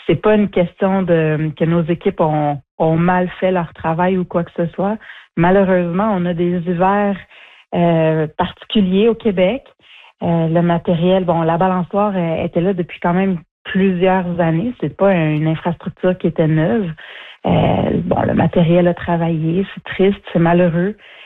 c'est pas une question que nos équipes ont mal fait leur travail ou quoi que ce soit. Malheureusement, on a des hivers particuliers au Québec. Le matériel, la balançoire était là depuis quand même plusieurs années. C'est pas une infrastructure qui était neuve. Le matériel a travaillé, c'est triste, c'est malheureux.